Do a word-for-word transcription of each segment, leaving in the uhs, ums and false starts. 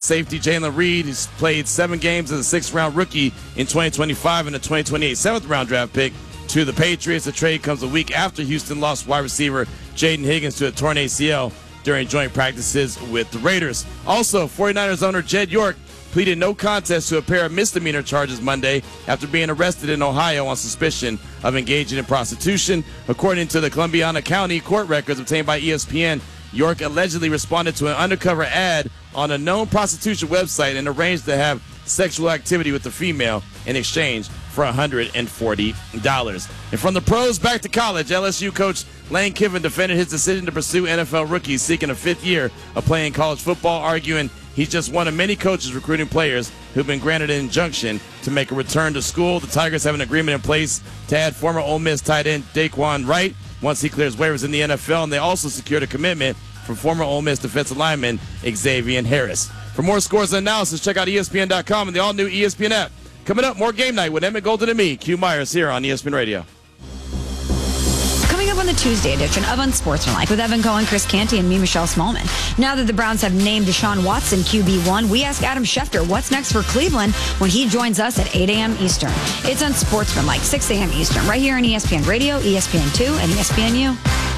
safety Jalen Reed, who's played seven games as a sixth-round rookie in twenty twenty-five and a twenty twenty-eight seventh-round draft pick, to the Patriots. The trade comes a week after Houston lost wide receiver Jaden Higgins to a torn A C L during joint practices with the Raiders. Also, 49ers owner Jed York pleaded no contest to a pair of misdemeanor charges Monday after being arrested in Ohio on suspicion of engaging in prostitution. According to the Columbiana County court records obtained by E S P N, York allegedly responded to an undercover ad on a known prostitution website and arranged to have sexual activity with the female in exchange for one hundred forty dollars. And from the pros back to college, L S U coach Lane Kiffin defended his decision to pursue N F L rookies seeking a fifth year of playing college football, arguing he's just one of many coaches recruiting players who've been granted an injunction to make a return to school. The Tigers have an agreement in place to add former Ole Miss tight end Daquan Wright once he clears waivers in the N F L, and they also secured a commitment from former Ole Miss defensive lineman Xavier Harris. For more scores and analysis, check out E S P N dot com and the all-new E S P N app. Coming up, more Game Night with Emmett Golden and me, Q Myers, here on E S P N Radio. Coming up on the Tuesday edition of Unsportsmanlike with Evan Cohen, Chris Canty, and me, Michelle Smallman. Now that the Browns have named Deshaun Watson Q B one, we ask Adam Schefter what's next for Cleveland when he joins us at eight a.m. Eastern. It's Unsportsmanlike, six a.m. Eastern, right here on E S P N Radio, E S P N two, and E S P N U.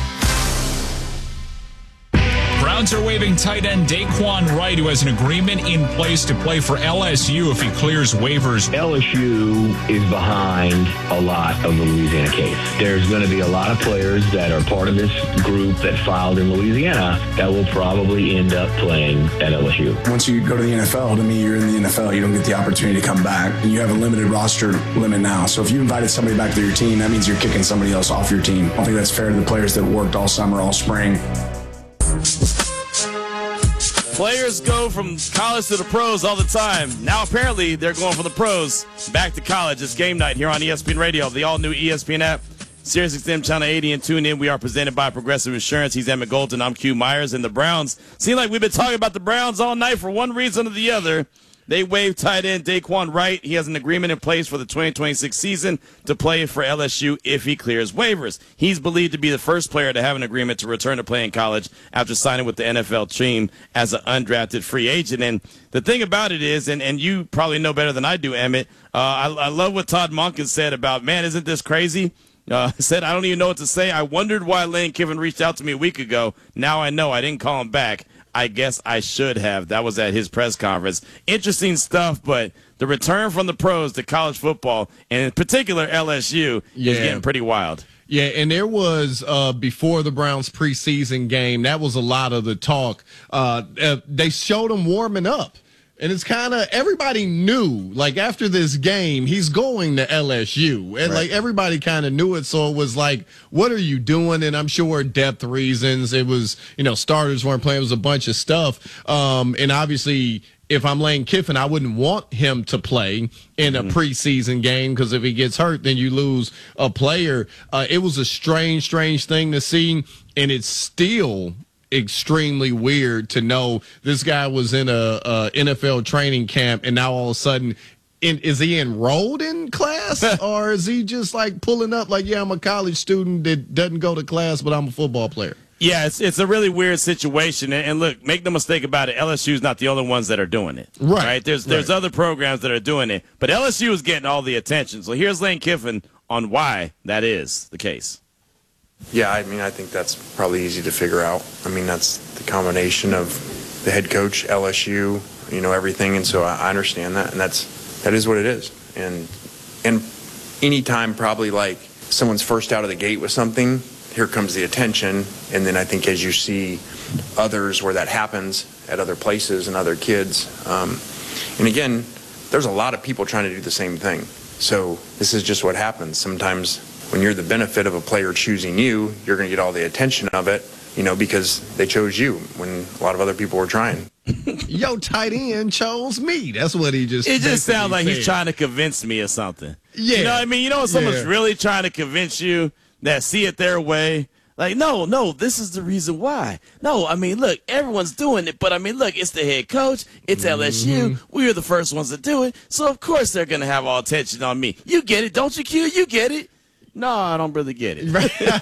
Browns are waiving tight end Daquan Wright, who has an agreement in place to play for L S U if he clears waivers. L S U is behind a lot of the Louisiana case. There's going to be a lot of players that are part of this group that filed in Louisiana that will probably end up playing at L S U. Once you go to the N F L, to me, you're in the N F L. You don't get the opportunity to come back. And you have a limited roster limit now. So if you invited somebody back to your team, that means you're kicking somebody else off your team. I don't think that's fair to the players that worked all summer, all spring. Players go from college to the pros all the time. Now, apparently, they're going from the pros back to college. It's Game Night here on E S P N Radio, the all-new E S P N app, Sirius X M Channel eighty, and tune in. We are presented by Progressive Insurance. He's Emmett Golden. I'm Q Myers. And the Browns, seem like we've been talking about the Browns all night for one reason or the other. They waived tight end Daquan Wright. He has an agreement in place for the twenty twenty-six season to play for L S U if he clears waivers. He's believed to be the first player to have an agreement to return to play in college after signing with the N F L team as an undrafted free agent. And the thing about it is, and, and you probably know better than I do, Emmett, uh, I, I love what Todd Monken said about, man, isn't this crazy? Uh, said, I don't even know what to say. I wondered why Lane Kiffin reached out to me a week ago. Now I know. I didn't call him back. I guess I should have. That was at his press conference. Interesting stuff, but the return from the pros to college football, and in particular L S U, yeah. is getting pretty wild. Yeah, and there was, uh, before the Browns preseason game, that was a lot of the talk. Uh, uh, they showed him warming up. And it's kind of, everybody knew, like, after this game, he's going to L S U. And, right. like, everybody kind of knew it. So it was like, what are you doing? And I'm sure depth reasons. It was, you know, starters weren't playing. It was a bunch of stuff. Um, and obviously, if I'm Lane Kiffin, I wouldn't want him to play in a mm-hmm. preseason game because if he gets hurt, then you lose a player. Uh, it was a strange, strange thing to see. And it's still extremely weird to know this guy was in a, a N F L training camp and now all of a sudden in, is he enrolled in class or is he just like pulling up like, yeah, I'm a college student that doesn't go to class, but I'm a football player? Yeah, it's it's a really weird situation. And, and look, make no mistake about it, L S U is not the only ones that are doing it. Right. right? There's there's right. other programs that are doing it, but L S U is getting all the attention. So here's Lane Kiffin on why that is the case. Yeah, I mean, I think that's probably easy to figure out. I mean, that's the combination of the head coach, L S U, you know, everything, and so I understand that, and that's that is what it is. And and anytime probably like someone's first out of the gate with something, here comes the attention, and then I think as you see others where that happens at other places and other kids, um, and again, there's a lot of people trying to do the same thing. So this is just what happens. Sometimes when you're the benefit of a player choosing you, you're going to get all the attention of it, you know, because they chose you when a lot of other people were trying. Yo, tight end chose me. That's what he just It just sounds like said. He's trying to convince me or something. Yeah. You know what I mean? You know when someone's yeah. really trying to convince you that see it their way? Like, no, no, this is the reason why. No, I mean, look, everyone's doing it, but I mean, look, it's the head coach. It's mm-hmm. L S U. We were the first ones to do it. So, of course, they're going to have all attention on me. You get it, don't you, Q? You get it. No, I don't really get it.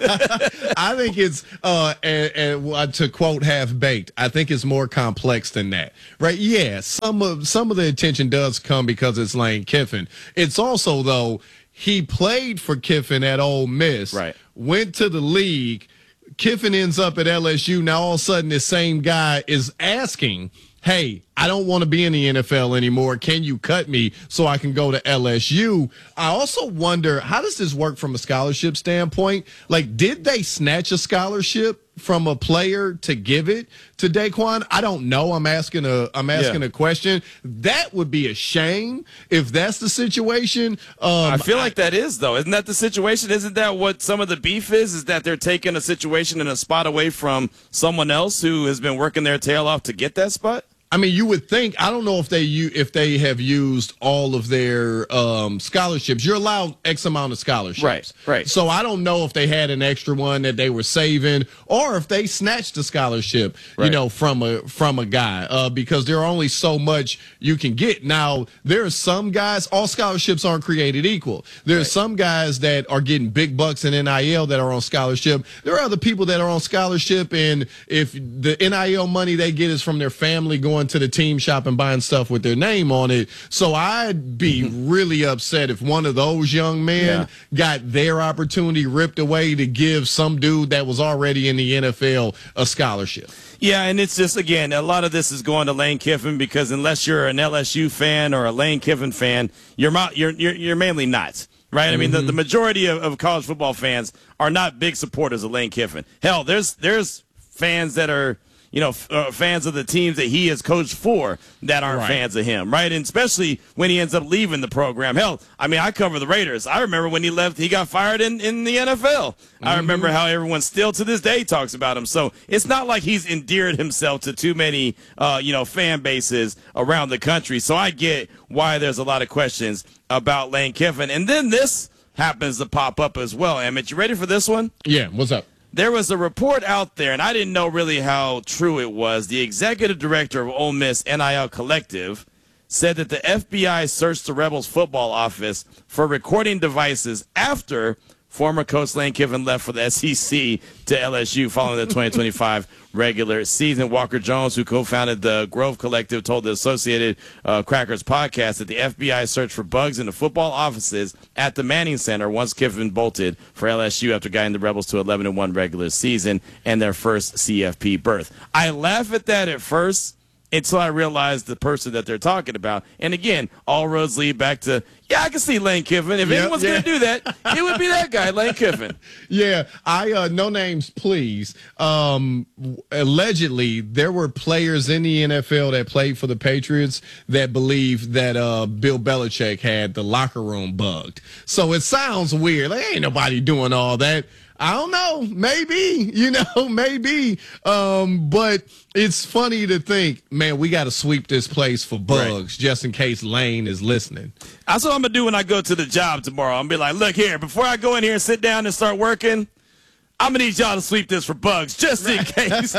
I think it's, uh, and, and to quote Half Baked, I think it's more complex than that, right? Yeah, some of some of the attention does come because it's Lane Kiffin. It's also, though, he played for Kiffin at Ole Miss, right? Went to the league. Kiffin ends up at L S U. Now, all of a sudden, this same guy is asking, hey, I don't want to be in the N F L anymore. Can you cut me so I can go to L S U? I also wonder, how does this work from a scholarship standpoint? Like, did they snatch a scholarship from a player to give it to Daquan? I don't know. I'm asking a I'm asking yeah. a question. That would be a shame if that's the situation. Um, I feel like that is, though. Isn't that the situation? Isn't that what some of the beef is? Is that they're taking a situation and a spot away from someone else who has been working their tail off to get that spot? I mean, you would think. I don't know if they if they have used all of their um, scholarships. You're allowed X amount of scholarships, right? Right. So I don't know if they had an extra one that they were saving, or if they snatched a scholarship, right. you know, from a from a guy, uh, because there are only so much you can get. Now, there are some guys. All scholarships aren't created equal. There are right. some guys that are getting big bucks in N I L that are on scholarship. There are other people that are on scholarship, and if the N I L money they get is from their family going to the team shop and buying stuff with their name on it. So I'd be really upset if one of those young men yeah. got their opportunity ripped away to give some dude that was already in the N F L a scholarship. Yeah, and it's just, again, a lot of this is going to Lane Kiffin because unless you're an L S U fan or a Lane Kiffin fan, you're you're you're, you're mainly not. Right? Mm-hmm. I mean, the, the majority of, of college football fans are not big supporters of Lane Kiffin. Hell, there's there's fans that are, you know, f- uh, fans of the teams that he has coached for that aren't right. fans of him, right? And especially when he ends up leaving the program. Hell, I mean, I cover the Raiders. I remember when he left, he got fired in, in the N F L. Mm-hmm. I remember how everyone still to this day talks about him. So it's not like he's endeared himself to too many, uh, you know, fan bases around the country. So I get why there's a lot of questions about Lane Kiffin. And then this happens to pop up as well. Emmett, you ready for this one? Yeah, what's up? There was a report out there, and I didn't know really how true it was. The executive director of Ole Miss N I L Collective said that the F B I searched the Rebels football office for recording devices after former coach Lane Kiffin left for the S E C to L S U following the twenty twenty-five regular season. Walker Jones, who co-founded the Grove Collective, told the Associated uh, Crackers podcast that the F B I searched for bugs in the football offices at the Manning Center once Kiffin bolted for L S U after guiding the Rebels to eleven and one regular season and their first C F P berth. I laugh at that at first until I realized the person that they're talking about. And again, all roads lead back to, yeah, I can see Lane Kiffin. If yep, anyone's yeah. going to do that, it would be that guy, Lane Kiffin. Yeah, I uh, no names, please. Um, allegedly, there were players in the N F L that played for the Patriots that believed that uh, Bill Belichick had the locker room bugged. So it sounds weird. Like, ain't nobody doing all that. I don't know. Maybe, you know, maybe. Um, but it's funny to think, man, we got to sweep this place for bugs right. just in case Lane is listening. That's what I'm going to do when I go to the job tomorrow. I'm going to be like, look here, before I go in here and sit down and start working, I'm going to need y'all to sweep this for bugs just in case.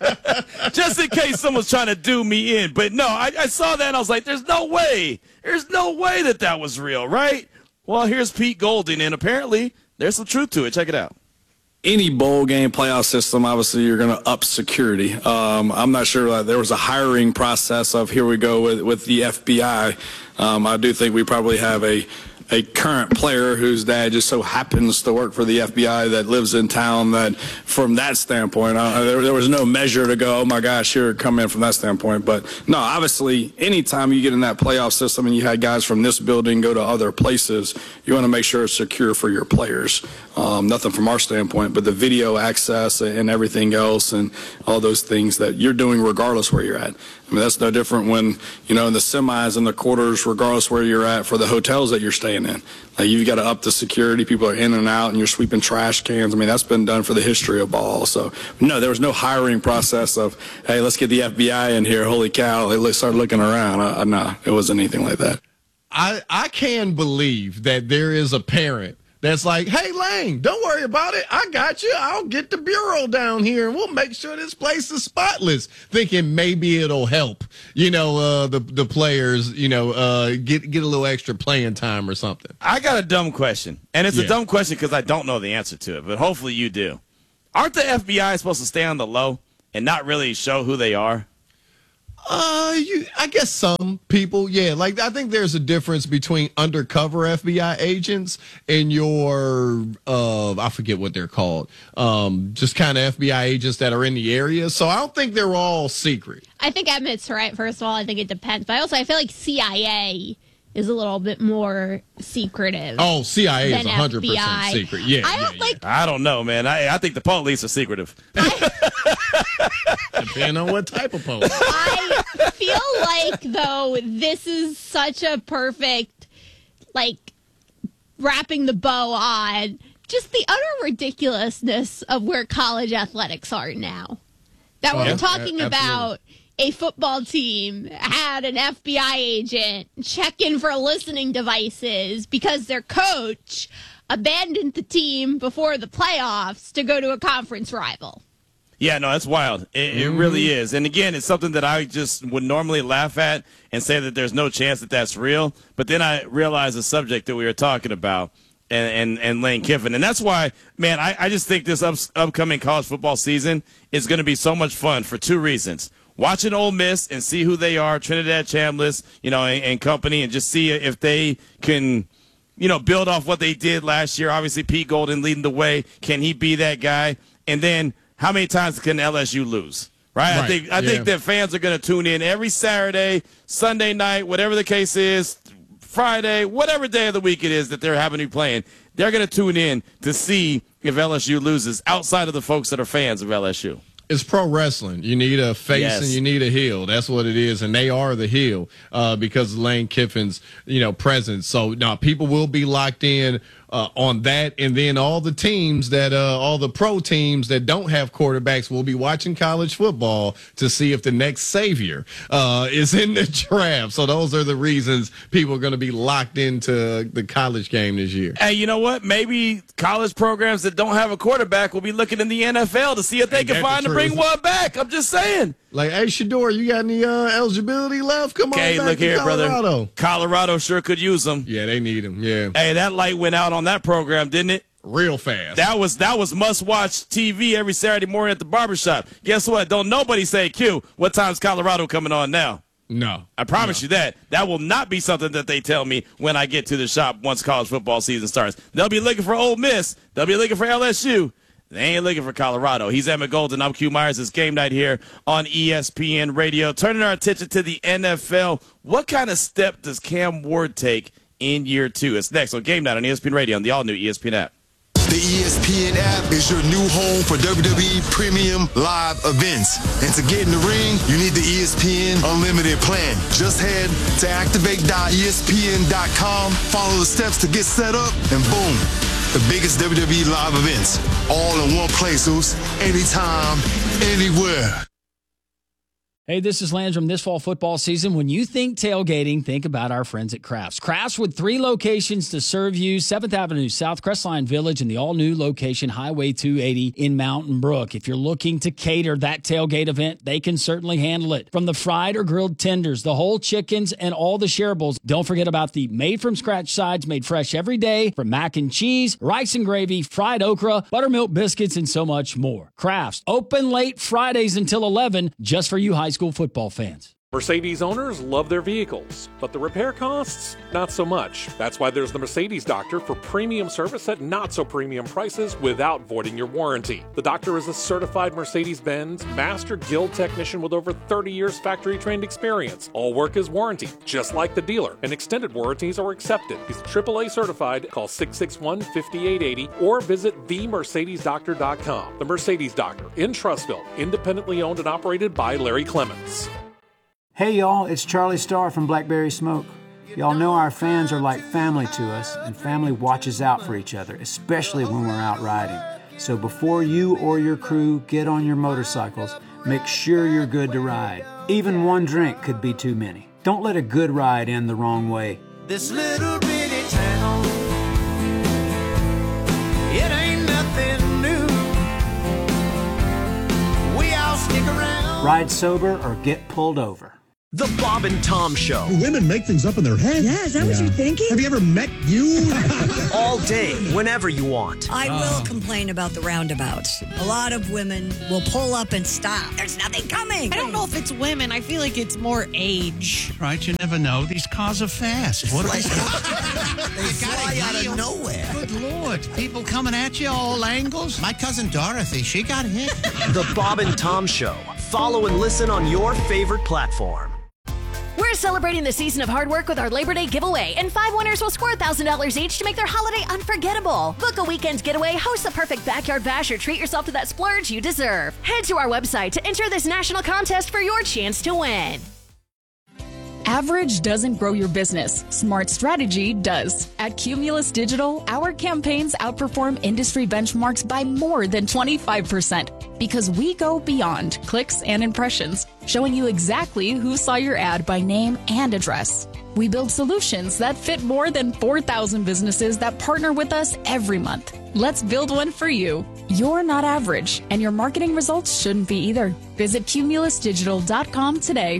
Just in case someone's trying to do me in. But no, I, I saw that and I was like, there's no way. There's no way that that was real, right? Well, here's Pete Golding, and apparently there's some truth to it. Check it out. Any bowl game playoff system, obviously, you're going to up security. Um, I'm not sure uh, there was a hiring process of here we go with, with the F B I. Um, I do think we probably have a a current player whose dad just so happens to work for the F B I that lives in town that from that standpoint, uh, there, there was no measure to go, oh my gosh, here come in from that standpoint. But no, obviously, anytime you get in that playoff system and you had guys from this building go to other places, you want to make sure it's secure for your players. Um, nothing from our standpoint, but the video access and everything else and all those things that you're doing regardless where you're at. I mean, that's no different when, you know, in the semis and the quarters, regardless where you're at for the hotels that you're staying in. Like, you've got to up the security. People are in and out, and you're sweeping trash cans. I mean, that's been done for the history of ball. So, no, there was no hiring process of, hey, let's get the F B I in here. Holy cow. They started looking around. Uh, no, it wasn't anything like that. I, I can believe that there is a parent that's like, hey, Lane, don't worry about it. I got you. I'll get the bureau down here and we'll make sure this place is spotless, thinking maybe it'll help, you know, uh, the the players, you know, uh, get, get a little extra playing time or something. I got a dumb question, and it's Yeah. a dumb question because I don't know the answer to it, but hopefully you do. Aren't the F B I supposed to stay on the low and not really show who they are? Uh, you, I guess some people, yeah. Like, I think there's a difference between undercover F B I agents and your, uh, I forget what they're called, um, just kind of F B I agents that are in the area. So I don't think they're all secret. I think Emmett's right. First of all, I think it depends. But also, I feel like C I A is a little bit more secretive. Oh, C I A is than one hundred percent F B I. secret. Yeah, I yeah, don't yeah. like. I don't know, man. I, I think the police are secretive. Depending on what type of post. I feel like, though, this is such a perfect, like, wrapping the bow on just the utter ridiculousness of where college athletics are now. That Oh, we're yeah, talking a- about a football team had an F B I agent check in for listening devices because their coach abandoned the team before the playoffs to go to a conference rival. Yeah, no, that's wild. It, it really is. And again, it's something that I just would normally laugh at and say that there's no chance that that's real. But then I realized the subject that we were talking about and, and, and Lane Kiffin. And that's why, man, I, I just think this up, upcoming college football season is going to be so much fun for two reasons. Watching Ole Miss and see who they are, Trinidad Chambliss, you know, and, and company, and just see if they can, you know, build off what they did last year. Obviously, Pete Golden leading the way. Can he be that guy? And then how many times can L S U lose? Right? Right. I think I Yeah. think that fans are going to tune in every Saturday, Sunday night, whatever the case is, Friday, whatever day of the week it is that they're having you playing. They're going to tune in to see if L S U loses outside of the folks that are fans of L S U. It's pro wrestling. You need a face Yes. and you need a heel. That's what it is, and they are the heel uh, because of Lane Kiffin's, you know, presence. So now people will be locked in uh, on that, and then all the teams that, uh, all the pro teams that don't have quarterbacks will be watching college football to see if the next savior uh, is in the draft. So those are the reasons people are going to be locked into the college game this year. Hey, you know what? Maybe college programs that don't have a quarterback will be looking in the N F L to see if they Ain't can that find the to bring truth? one back. I'm just saying. Like, hey, Shador, you got any uh, eligibility left? Come on Okay, back look to here, Colorado. brother. Colorado sure could use them. Yeah, they need him. Yeah, Hey, that light went out on that program, didn't it? real fast. That was that was must-watch T V every Saturday morning at the barbershop. Guess what? Don't nobody say, Q, what time's Colorado coming on now? no, I promise you that. That will not be something that they tell me when I get to the shop once college football season starts. They'll be looking for Ole Miss. They'll be looking for L S U. They ain't looking for Colorado. He's Emmett Golden. I'm Q Myers. It's game night here on E S P N Radio. Turning our attention to the N F L. What kind of step does Cam Ward take in year two? It's next on Game Night on E S P N Radio on the all-new E S P N app. The E S P N app is your new home for W W E Premium Live events. And to get in the ring, you need the E S P N Unlimited plan. Just head to activate dot E S P N dot com, follow the steps to get set up, and boom, the biggest W W E live events. All in one place, Oos. Anytime, anywhere. Hey, this is Landrum. This fall football season, when you think tailgating, think about our friends at Crafts. Crafts with three locations to serve you, seventh Avenue South, Crestline Village, and the all-new location, Highway two eighty in Mountain Brook. If you're looking to cater that tailgate event, they can certainly handle it. From the fried or grilled tenders, the whole chickens, and all the shareables, don't forget about the made-from-scratch sides made fresh every day from mac and cheese, rice and gravy, fried okra, buttermilk biscuits, and so much more. Crafts, open late Fridays until eleven, just for you high school football fans. Mercedes owners love their vehicles, but the repair costs, not so much. That's why there's the Mercedes Doctor for premium service at not so premium prices without voiding your warranty. The Doctor is a certified Mercedes-Benz Master Guild technician with over thirty years factory-trained experience. All work is warranty, just like the dealer, and extended warranties are accepted. He's triple A certified. Call six six one, five eight eight zero or visit the mercedes doctor dot com. The Mercedes Doctor in Trussville, independently owned and operated by Larry Clements. Hey y'all, it's Charlie Starr from Blackberry Smoke. Y'all know our fans are like family to us, and family watches out for each other, especially when we're out riding. So before you or your crew get on your motorcycles, make sure you're good to ride. Even one drink could be too many. Don't let a good ride end the wrong way. This little bitty town Ride sober or get pulled over. The Bob and Tom Show. Women make things up in their head. Yeah, is that yeah. what you're thinking? Have you ever met you? All day, whenever you want. I will complain about the roundabouts. A lot of women will pull up and stop. There's nothing coming. I don't know if it's women. I feel like it's more age. Right, you never know. These cars are fast. What they fly out of nowhere. Good Lord. People coming at you all angles. My cousin Dorothy, she got hit. The Bob and Tom Show. Follow and listen on your favorite platform. We're celebrating the season of hard work with our Labor Day giveaway, and five winners will score one thousand dollars each to make their holiday unforgettable. Book a weekend getaway, host the perfect backyard bash, or treat yourself to that splurge you deserve. Head to our website to enter this national contest for your chance to win. Average doesn't grow your business. Smart strategy does. At Cumulus Digital, our campaigns outperform industry benchmarks by more than twenty-five percent because we go beyond clicks and impressions, showing you exactly who saw your ad by name and address. We build solutions that fit more than four thousand businesses that partner with us every month. Let's build one for you. You're not average, and your marketing results shouldn't be either. Visit cumulus digital dot com today.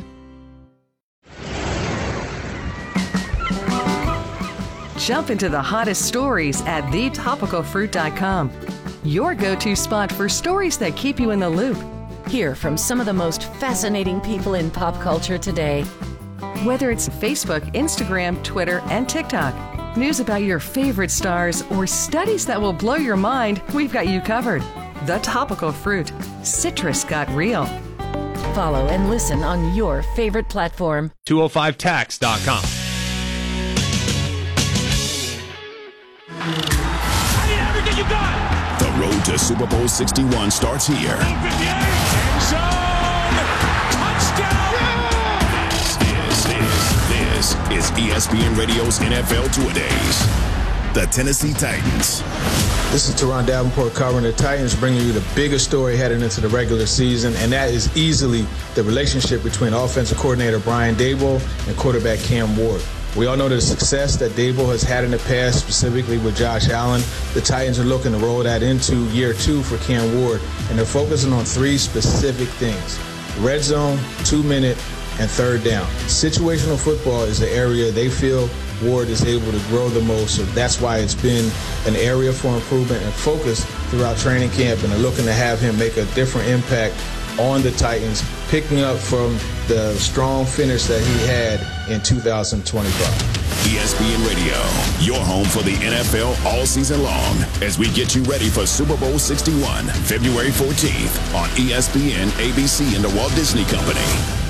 Jump into the hottest stories at the topical fruit dot com. Your go-to spot for stories that keep you in the loop. Hear from some of the most fascinating people in pop culture today. Whether it's Facebook, Instagram, Twitter, and TikTok, news about your favorite stars, or studies that will blow your mind, we've got you covered. The Topical Fruit. Citrus got real. Follow and listen on your favorite platform. two oh five tax dot com. You got. The road to Super Bowl sixty-one starts here. End zone. Touchdown. This is, this is E S P N Radio's N F L Two-A-Days. The Tennessee Titans. This is Teron Davenport covering the Titans, bringing you the biggest story heading into the regular season, and that is easily the relationship between offensive coordinator Brian Daboll and quarterback Cam Ward. We all know the success that Daboll has had in the past, specifically with Josh Allen. The Titans are looking to roll that into year two for Cam Ward, and they're focusing on three specific things: red zone, two-minute, and third down. Situational football is the area they feel Ward is able to grow the most, so that's why it's been an area for improvement and focus throughout training camp, and they're looking to have him make a different impact on the Titans, picking up from the strong finish that he had in two thousand twenty-five. E S P N Radio, your home for the N F L all season long, as we get you ready for Super Bowl sixty-one, February fourteenth on E S P N, A B C, and the Walt Disney Company.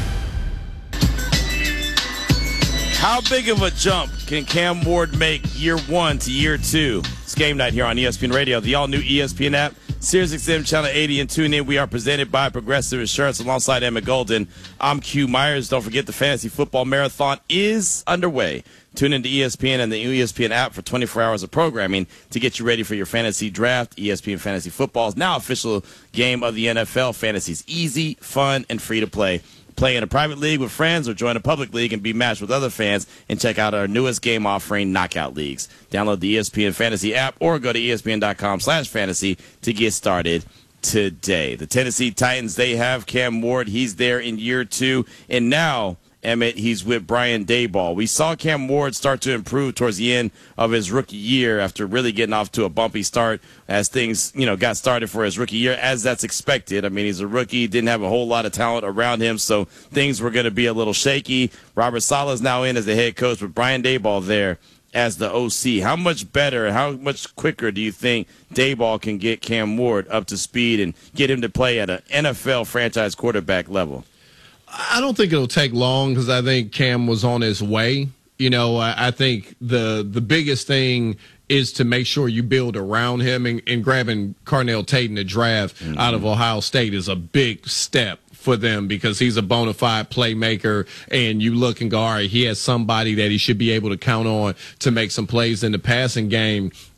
How big of a jump can Cam Ward make year one to year two? It's game night here on E S P N Radio, the all-new E S P N app, Sirius X M Channel eighty, and tune in. We are presented by Progressive Insurance alongside Emmett Golden. I'm Q Myers. Don't forget the Fantasy Football Marathon is underway. Tune into E S P N and the E S P N app for twenty-four hours of programming to get you ready for your fantasy draft. E S P N Fantasy Football is now official game of the N F L. Fantasy's easy, fun, and free to play. Play in a private league with friends or join a public league and be matched with other fans, and check out our newest game offering, Knockout Leagues. Download the E S P N Fantasy app or go to E S P N dot com slash fantasy to get started today. The Tennessee Titans, they have Cam Ward. He's there in year two. And now, Emmett, he's with Brian Daboll. We saw Cam Ward start to improve towards the end of his rookie year after really getting off to a bumpy start as things, you know, got started for his rookie year, as that's expected. I mean, he's a rookie, didn't have a whole lot of talent around him, so things were going to be a little shaky. Robert Saleh's now in as the head coach, but Brian Daboll there as the O C. How much better, how much quicker do you think Daboll can get Cam Ward up to speed and get him to play at an N F L franchise quarterback level? I don't think it'll take long because I think Cam was on his way. You know, I, I think the the biggest thing is to make sure you build around him, and, and grabbing Carnell Tate in the draft mm-hmm. out of Ohio State is a big step for them because he's a bona fide playmaker, and you look and go, all right, he has somebody that he should be able to count on to make some plays in the passing game.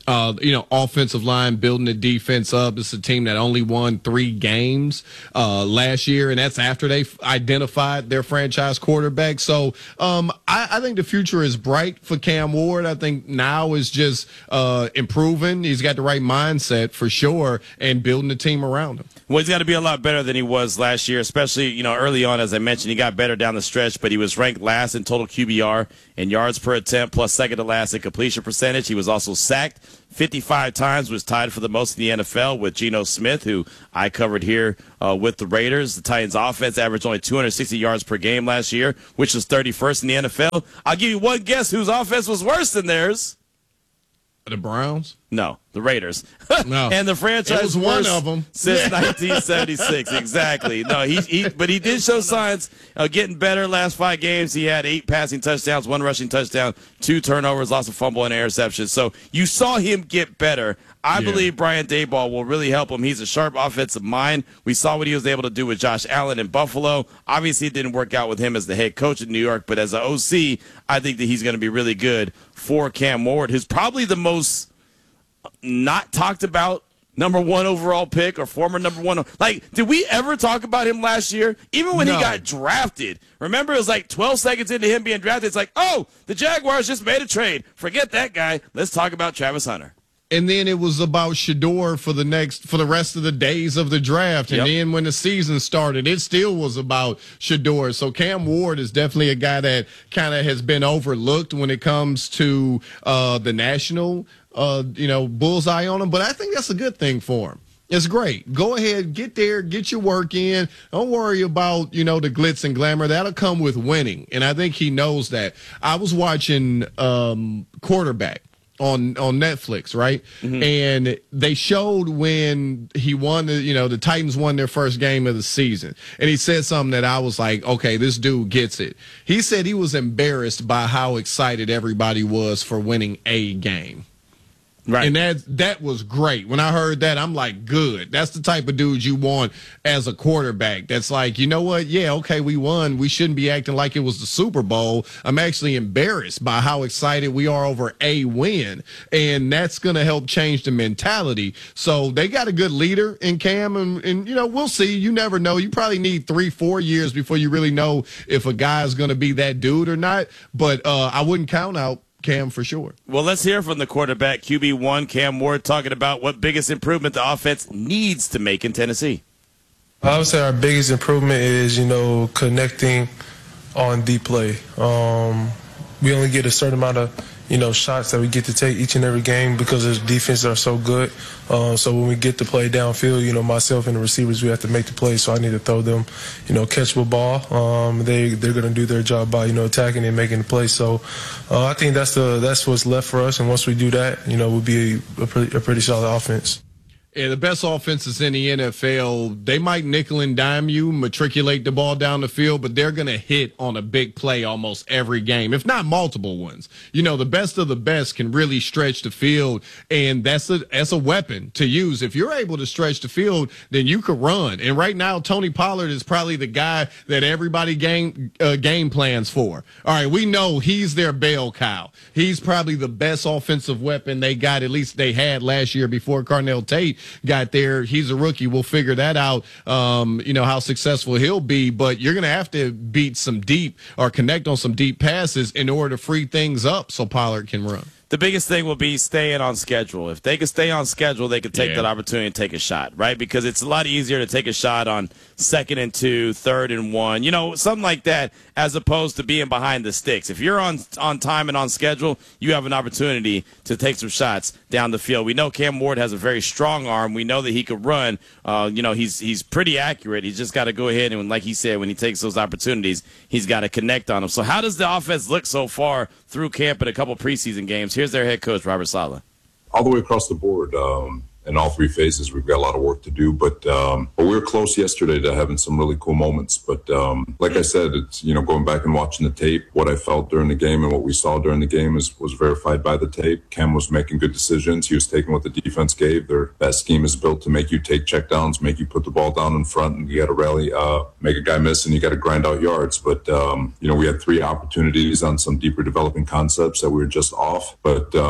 Uh, you know, offensive line, building the defense up. It's a team that only won three games uh, last year, and that's after they identified their franchise quarterback. So um, I, I think the future is bright for Cam Ward. I think now is just uh, improving. He's got the right mindset for sure, and building the team around him. Well, he's got to be a lot better than he was last year, especially, you know, early on, as I mentioned, he got better down the stretch, but he was ranked last in total Q B R and yards per attempt, plus second to last in completion percentage. He was also sacked fifty-five times, was tied for the most in the N F L with Geno Smith, who I covered here uh, with the Raiders. The Titans offense averaged only two hundred sixty yards per game last year, which was thirty-first in the N F L. I'll give you one guess whose offense was worse than theirs. The Browns? No, the Raiders. No. And the franchise it was one worst of them since nineteen seventy-six. Exactly. No, he, he but he did show signs of getting better last five games. He had eight passing touchdowns, one rushing touchdown, two turnovers, lost a fumble and interception. So you saw him get better. I yeah. believe Brian Daboll will really help him. He's a sharp offensive mind. We saw what he was able to do with Josh Allen in Buffalo. Obviously, it didn't work out with him as the head coach in New York, but as an O C, I think that he's going to be really good for Cam Ward, who's probably the most not talked about number one overall pick or former number one. Like, did we ever talk about him last year? Even when no. he got drafted. Remember, it was like twelve seconds into him being drafted. It's like, oh, the Jaguars just made a trade. Forget that guy. Let's talk about Travis Hunter. And then it was about Shedeur for the next for the rest of the days of the draft. And yep. then when the season started, it still was about Shedeur. So Cam Ward is definitely a guy that kind of has been overlooked when it comes to uh, the national, uh, you know, bullseye on him. But I think that's a good thing for him. It's great. Go ahead, get there, get your work in. Don't worry about, you know, the glitz and glamour. That'll come with winning. And I think he knows that. I was watching um, Quarterback on on Netflix, right? Mm-hmm. And they showed when he won the, you know, the Titans won their first game of the season. And he said something that I was like, okay, this dude gets it. He said he was embarrassed by how excited everybody was for winning a game. Right. And that that was great. When I heard that, I'm like, good. That's the type of dude you want as a quarterback. That's like, you know what? Yeah, okay, we won. We shouldn't be acting like it was the Super Bowl. I'm actually embarrassed by how excited we are over a win. And that's going to help change the mentality. So they got a good leader in Cam. And, and, you know, we'll see. You never know. You probably need three, four years before you really know if a guy is going to be that dude or not. But uh, I wouldn't count out Cam for sure. Well, let's hear from the quarterback, Q B one, Cam Ward, talking about what biggest improvement the offense needs to make in Tennessee. I would say our biggest improvement is, you know, connecting on deep play. Um, we only get a certain amount of, you know, shots that we get to take each and every game because the defenses are so good. Uh, so when we get to play downfield, you know, myself and the receivers, we have to make the play. So I need to throw them, you know, catchable ball. Um, they they're going to do their job by, you know, attacking and making the play. So uh, I think that's the that's what's left for us. And once we do that, you know, we'll be a, a, pretty, a pretty solid offense. Yeah, the best offenses in the N F L, they might nickel and dime you, matriculate the ball down the field, but they're going to hit on a big play almost every game, if not multiple ones. You know, the best of the best can really stretch the field, and that's a that's a weapon to use. If you're able to stretch the field, then you could run. And right now, Tony Pollard is probably the guy that everybody game uh, game plans for. All right, we know he's their bell cow. He's probably the best offensive weapon they got, at least they had last year before Carnell Tate got there. He's a rookie. We'll figure that out, um, you know, how successful he'll be. But you're going to have to beat some deep or connect on some deep passes in order to free things up so Pollard can run. The biggest thing will be staying on schedule. If they can stay on schedule, they can take yeah. that opportunity and take a shot, right? Because it's a lot easier to take a shot on second and two, third and one, you know, something like that, as opposed to being behind the sticks. If you're on on time and on schedule, you have an opportunity to take some shots down the field. We know Cam Ward has a very strong arm. We know that he could run. Uh, you know, he's he's pretty accurate. He's just got to go ahead and, like he said, when he takes those opportunities, he's got to connect on them. So how does the offense look so far through camp in a couple preseason games? Here's their head coach, Robert Saleh. All the way across the board, um, in all three phases, we've got a lot of work to do. But, um, but we were close yesterday to having some really cool moments. But um, like I said, it's, you know, going back and watching the tape, what I felt during the game and what we saw during the game is, was verified by the tape. Cam was making good decisions. He was taking what the defense gave. Their, that scheme is built to make you take checkdowns, make you put the ball down in front, and you got to rally, uh, make a guy miss, and you got to grind out yards. But, um, you know, we had three opportunities on some deeper developing concepts that we were just off. But, um,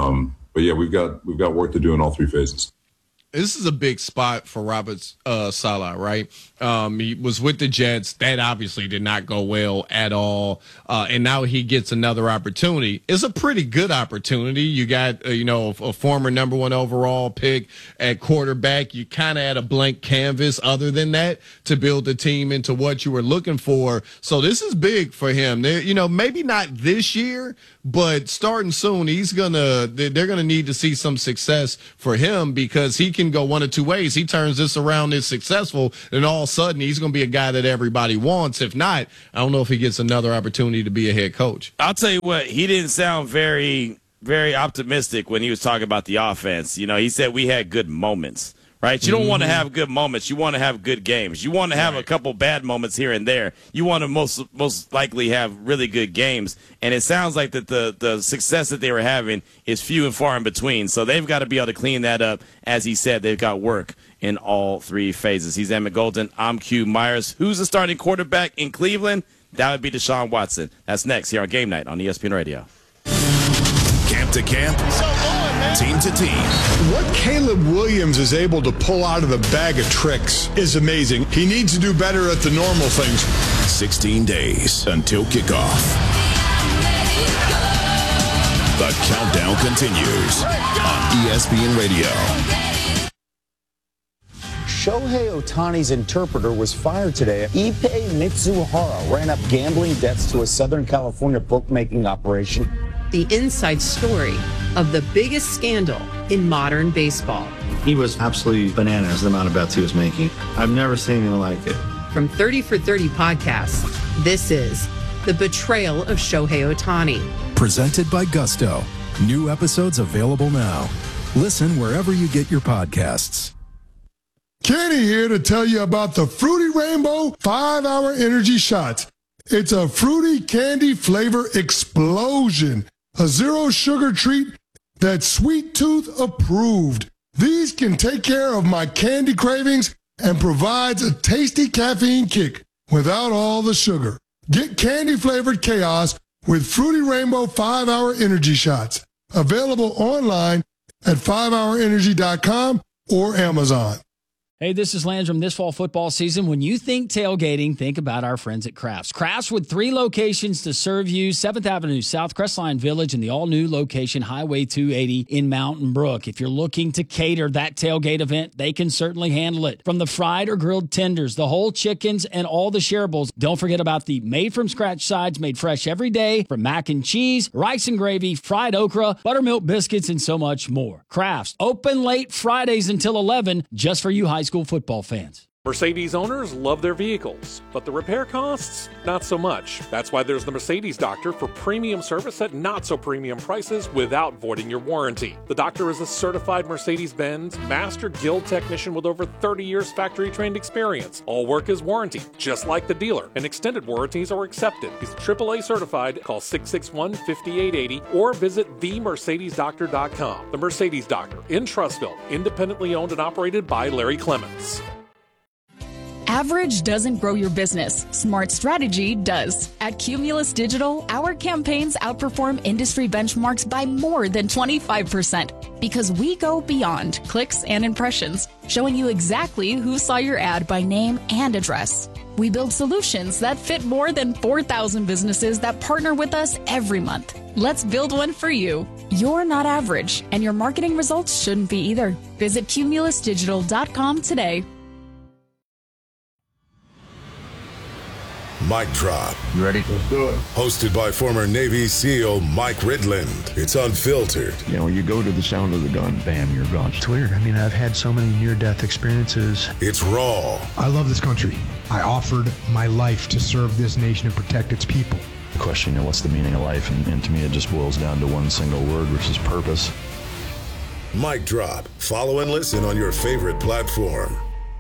but yeah, we've got we've got work to do in all three phases. This is a big spot for Robert uh, Saleh, right? Um, he was with the Jets. That obviously did not go well at all. Uh, and now he gets another opportunity. It's a pretty good opportunity. You got, uh, you know, a, a former number one overall pick at quarterback. You kind of had a blank canvas other than that to build the team into what you were looking for. So this is big for him. They're, you know, maybe not this year, but starting soon, he's gonna, they're going to need to see some success for him because he can go one of two ways. He turns this around, is successful, and all of a sudden he's going to be a guy that everybody wants. If not, I don't know if he gets another opportunity to be a head coach. I'll tell you what, he didn't sound very, very optimistic when he was talking about the offense. You know, he said we had good moments. Right? You don't mm-hmm. want to have good moments. You want to have good games. You want to have right. a couple bad moments here and there. You want to most most likely have really good games. And it sounds like that the, the success that they were having is few and far in between. So they've got to be able to clean that up. As he said, they've got work in all three phases. He's Emmett Golden. I'm Q Myers. Who's the starting quarterback in Cleveland? That would be Deshaun Watson. That's next here on Game Night on E S P N Radio. Camp to camp, team to team. What Caleb Williams is able to pull out of the bag of tricks is amazing. He needs to do better at the normal things. sixteen days until kickoff. The countdown continues on E S P N Radio. Shohei Ohtani's interpreter was fired today. Ippei Mitsuhara ran up gambling debts to a Southern California bookmaking operation. The inside story of the biggest scandal in modern baseball. He was absolutely bananas, the amount of bets he was making. I've never seen anything like it. From thirty for thirty podcasts, this is The Betrayal of Shohei Ohtani. Presented by Gusto. New episodes available now. Listen wherever you get your podcasts. Kenny here to tell you about the Fruity Rainbow five hour Energy Shots. It's a fruity candy flavor explosion. A zero sugar treat that's Sweet Tooth approved. These can take care of my candy cravings and provides a tasty caffeine kick without all the sugar. Get candy flavored chaos with Fruity Rainbow five hour Energy Shots. Available online at five hour energy dot com or Amazon. Hey, this is Landrum. This fall football season, when you think tailgating, think about our friends at Crafts. Crafts with three locations to serve you, seventh Avenue South, Crestline Village, and the all-new location, Highway two eighty in Mountain Brook. If you're looking to cater that tailgate event, they can certainly handle it. From the fried or grilled tenders, the whole chickens, and all the shareables, don't forget about the made-from-scratch sides made fresh every day, from mac and cheese, rice and gravy, fried okra, buttermilk biscuits, and so much more. Crafts, open late Fridays until eleven, just for you high school football fans. Mercedes owners love their vehicles, but the repair costs, not so much. That's why there's the Mercedes Doctor for premium service at not so premium prices without voiding your warranty. The Doctor is a certified Mercedes-Benz Master Guild technician with over thirty years factory trained experience. All work is warranty, just like the dealer, and extended warranties are accepted. He's triple A certified. Call six six one, five eight eight zero or visit the mercedes doctor dot com. The Mercedes Doctor in Trussville, independently owned and operated by Larry Clements. Average doesn't grow your business. Smart strategy does. At Cumulus Digital, our campaigns outperform industry benchmarks by more than twenty-five percent because we go beyond clicks and impressions, showing you exactly who saw your ad by name and address. We build solutions that fit more than four thousand businesses that partner with us every month. Let's build one for you. You're not average, and your marketing results shouldn't be either. Visit cumulus digital dot com today. Mic Drop. You ready? Let's do it. Hosted by former Navy SEAL Mike Ridland. It's unfiltered. You know, you go to the sound of the gun, bam, you're gone. It's weird. I mean, I've had so many near-death experiences. It's raw. I love this country. I offered my life to serve this nation and protect its people. The question, you know, what's the meaning of life? And, and to me, it just boils down to one single word, which is purpose. Mic Drop. Follow and listen on your favorite platform.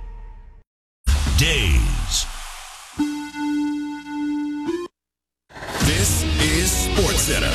Days. This is SportsCenter.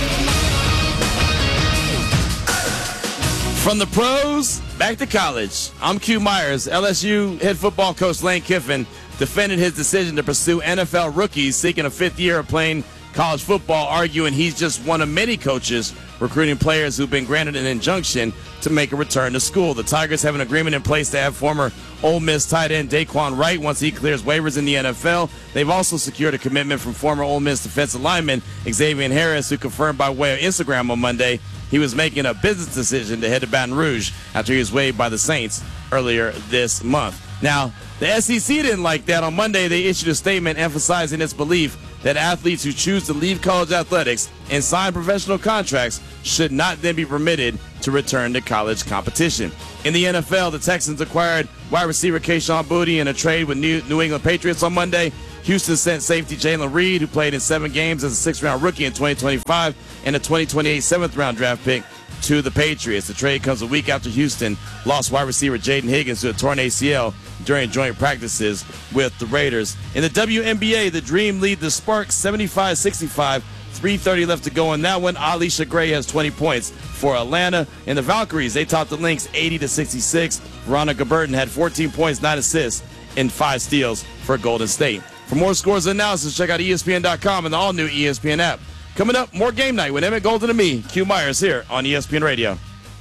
From the pros back to college, I'm Q Myers. L S U head football coach Lane Kiffin defended his decision to pursue N F L rookies seeking a fifth year of playing college football, arguing he's just one of many coaches recruiting players who've been granted an injunction to make a return to school. The Tigers have an agreement in place to have former Ole Miss tight end Daquan Wright once he clears waivers in the N F L. They've also secured a commitment from former Ole Miss defensive lineman Xavier Harris, who confirmed by way of Instagram on Monday he was making a business decision to head to Baton Rouge after he was waived by the Saints earlier this month. Now, the S E C didn't like that. On Monday, they issued a statement emphasizing its belief that athletes who choose to leave college athletics and sign professional contracts should not then be permitted to return to college competition. In the N F L, the Texans acquired wide receiver Kayshon Boutte in a trade with New, New England Patriots on Monday. Houston sent safety Jalen Reed, who played in seven games as a sixth-round rookie in twenty twenty-five, and a twenty twenty-eight seventh-round draft pick to the Patriots. The trade comes a week after Houston lost wide receiver Jaden Higgins to a torn A C L during joint practices with the Raiders. In the W N B A, the Dream lead the Sparks seventy-five sixty-five. three thirty left to go in that one. Alicia Gray has twenty points for Atlanta. And the Valkyries, they topped the Lynx eighty to sixty-six. Veronica Burton had fourteen points, nine assists, and five steals for Golden State. For more scores and analysis, check out E S P N dot com and the all-new E S P N app. Coming up, more Game Night with Emmett Golden and me, Q Myers, here on E S P N Radio.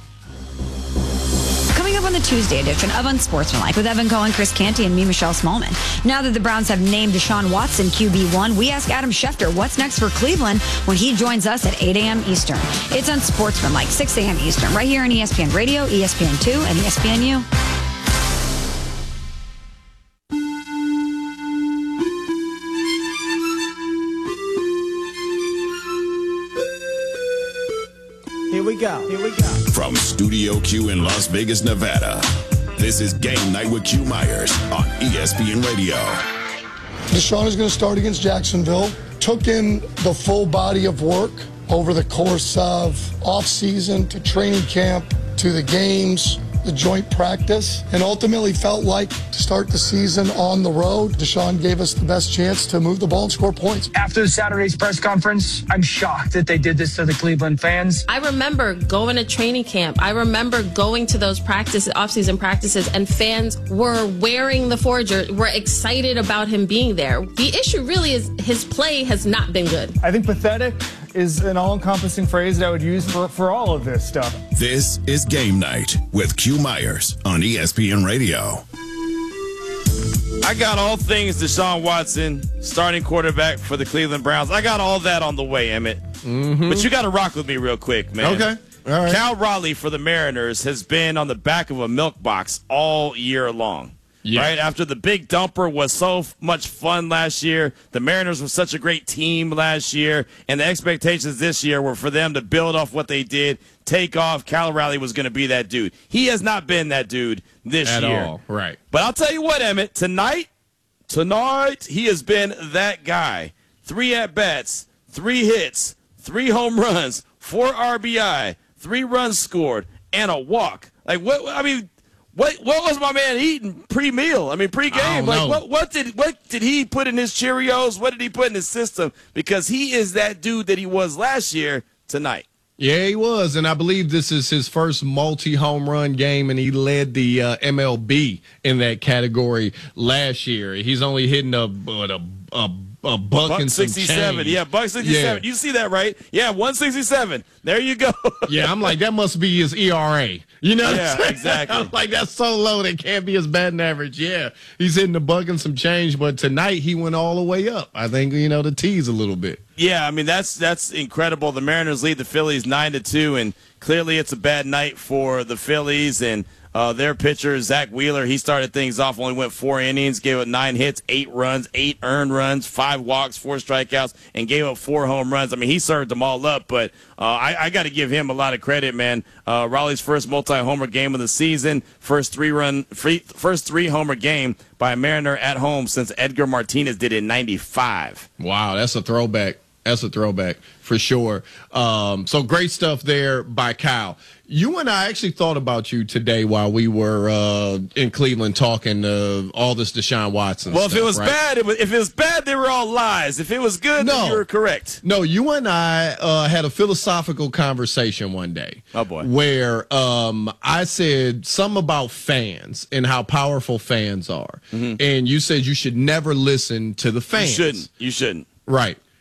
Coming up on the Tuesday edition of Unsportsmanlike with Evan Cohen, Chris Canty, and me, Michelle Smallman. Now that the Browns have named Deshaun Watson Q B one, we ask Adam Schefter what's next for Cleveland when he joins us at eight a.m. Eastern. It's Unsportsmanlike, six a.m. Eastern, right here on E S P N Radio, E S P N two, and E S P N U. Here we go. Here we go. From Studio Q in Las Vegas, Nevada, this is Game Night with Q Myers on E S P N Radio. Deshaun is going to start against Jacksonville. Took in the full body of work over the course of off-season to training camp to the games, the joint practice, and ultimately felt like to start the season on the road, Deshaun gave us the best chance to move the ball and score points. After Saturday's press conference, I'm shocked that they did this to the Cleveland fans. I remember going to training camp. I remember going to those practices, off-season practices, and fans were wearing the Forger, were excited about him being there. The issue really is his play has not been good. I think pathetic is an all-encompassing phrase that I would use for, for all of this stuff. This is Game Night with Q Myers on E S P N Radio. I got all things Deshaun Watson, starting quarterback for the Cleveland Browns. I got all that on the way, Emmett. Mm-hmm. But you got to rock with me real quick, man. Okay. All right. Cal Raleigh for the Mariners has been on the back of a milk box all year long. Yeah. Right after the big dumper was so f- much fun last year, the Mariners were such a great team last year, and the expectations this year were for them to build off what they did, take off. Cal Raleigh was going to be that dude. He has not been that dude this At year. all. Right. But I'll tell you what, Emmett, tonight, tonight he has been that guy. Three at-bats, three hits, three home runs, four R B I, three runs scored, and a walk. Like what? I mean. What what was my man eating pre-meal? I mean pre-game. Like what what did what did he put in his Cheerios? What did he put in his system? Because he is that dude that he was last year tonight. Yeah, he was, and I believe this is his first multi-home run game, and he led the uh, M L B in that category last year. He's only hitting a what, a a, a buck, buck and some sixty-seven. change. Yeah, buck sixty-seven. Yeah. You see that, right? Yeah, one sixty-seven. There you go. Yeah, I'm like, that must be his E R A. You know what yeah, I'm saying? exactly. I'm like, that's so low that can't be his batting average. Yeah, he's hitting a buck and some change, but tonight he went all the way up. I think, you know, to tease a little bit. Yeah, I mean, that's that's incredible. The Mariners lead the Phillies nine to two, and clearly it's a bad night for the Phillies, and Uh, their pitcher, Zach Wheeler, he started things off, only went four innings, gave up nine hits, eight runs, eight earned runs, five walks, four strikeouts, and gave up four home runs. I mean, he served them all up, but uh, I, I got to give him a lot of credit, man. Uh, Raleigh's first multi-homer game of the season, first three-run, free, first three-homer game by a Mariner at home since Edgar Martinez did in ninety-five. Wow, that's a throwback. That's a throwback for sure. Um, so great stuff there by Kyle. You and I actually thought about you today while we were uh, in Cleveland talking uh, all this Deshaun Watson Well, stuff, if it was right? bad, it was, if it was bad, they were all lies. If it was good, No. then you were correct. No, you and I uh, had a philosophical conversation one day. Oh, boy. Where um, I said something about fans and how powerful fans are. Mm-hmm. And you said you should never listen to the fans. You shouldn't. You shouldn't. Right.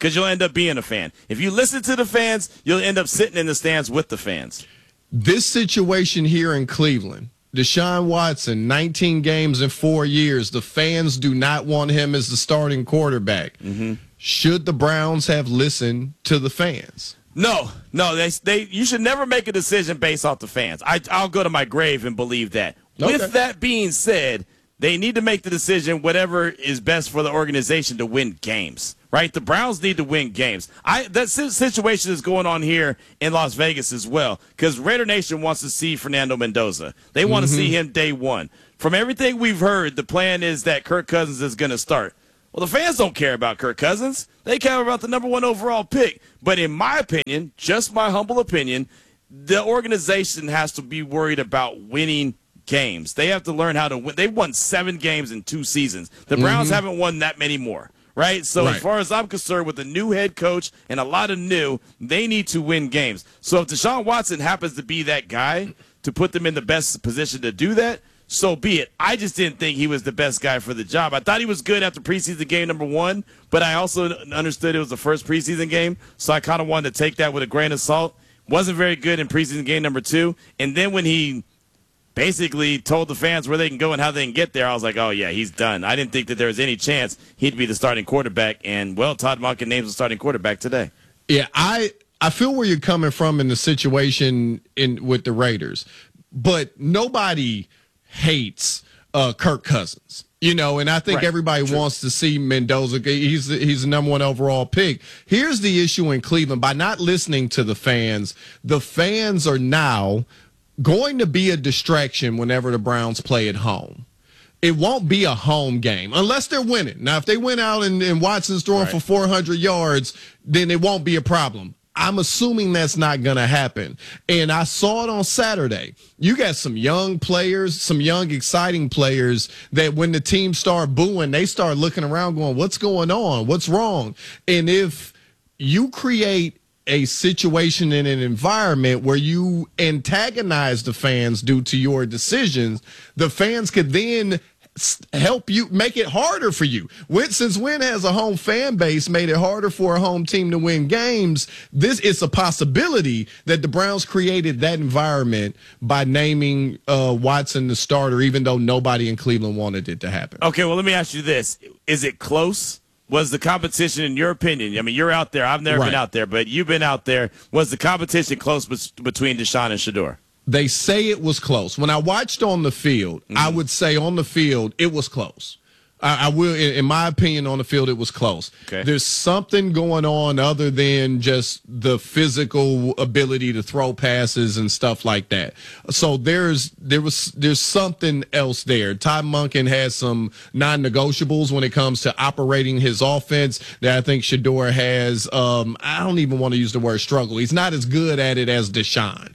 because you'll end up being a fan. If you listen to the fans, you'll end up sitting in the stands with the fans. This situation here in Cleveland, Deshaun Watson, nineteen games in four years. The fans do not want him as the starting quarterback. Mm-hmm. Should the Browns have listened to the fans? No, no. They, they, you should never make a decision based off the fans. I, I'll go to my grave and believe that. Okay. With that being said, they need to make the decision whatever is best for the organization to win games, right? The Browns need to win games. I that situation is going on here in Las Vegas as well because Raider Nation wants to see Fernando Mendoza. They want Mm-hmm. to see him day one. From everything we've heard, the plan is that Kirk Cousins is going to start. Well, the fans don't care about Kirk Cousins. They care about the number one overall pick. But in my opinion, just my humble opinion, the organization has to be worried about winning games. They have to learn how to win. They won seven games in two seasons. The Browns Mm-hmm. haven't won that many more, right? So Right. as far as I'm concerned, with a new head coach and a lot of new, they need to win games. So if Deshaun Watson happens to be that guy to put them in the best position to do that, so be it. I just didn't think he was the best guy for the job. I thought he was good after preseason game number one, but I also understood it was the first preseason game, so I kind of wanted to take that with a grain of salt. Wasn't very good in preseason game number two, and then when he basically told the fans where they can go and how they can get there, I was like, oh, yeah, he's done. I didn't think that there was any chance he'd be the starting quarterback, and, well, Todd Monken names the starting quarterback today. Yeah, I I feel where you're coming from in the situation in with the Raiders, but nobody hates uh, Kirk Cousins. You know, and I think Right. everybody True. wants to see Mendoza. He's the, he's the number one overall pick. Here's the issue in Cleveland. By not listening to the fans, the fans are now going to be a distraction whenever the Browns play at home. It won't be a home game unless they're winning. Now, if they win out and, and Watson's throwing Right. for four hundred yards, then it won't be a problem. I'm assuming that's not going to happen. And I saw it on Saturday. You got some young players, some young, exciting players that when the team start booing, they start looking around going, what's going on? What's wrong? And if you create a situation in an environment where you antagonize the fans due to your decisions, the fans could then help you make it harder for you. When, since Wynn has a home fan base, made it harder for a home team to win games, this is a possibility that the Browns created that environment by naming uh, Watson the starter, even though nobody in Cleveland wanted it to happen. Okay, well, let me ask you this. Is it close? Was the competition, in your opinion, I mean, you're out there. I've never Right. been out there, but you've been out there. Was the competition close bes- between Deshaun and Shedeur? They say it was close. When I watched on the field, mm-hmm. I would say on the field, it was close. I, I will, in, in my opinion, on the field, it was close. Okay. There's something going on other than just the physical ability to throw passes and stuff like that. So there's there was there's something else there. Todd Monken has some non-negotiables when it comes to operating his offense that I think Shedeur has. Um, I don't even want to use the word struggle. He's not as good at it as Deshaun.